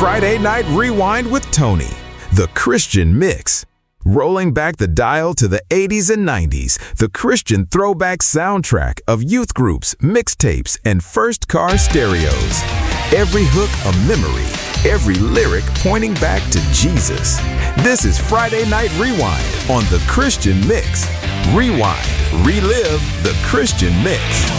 Friday Night Rewind with Tony, the Christian mix. Rolling back the dial to the 80s and 90s, the Christian throwback soundtrack of youth groups, mixtapes, and first car stereos. Every hook a memory, every lyric pointing back to Jesus. This is Friday Night Rewind on the Christian Mix. Rewind, relive the Christian mix.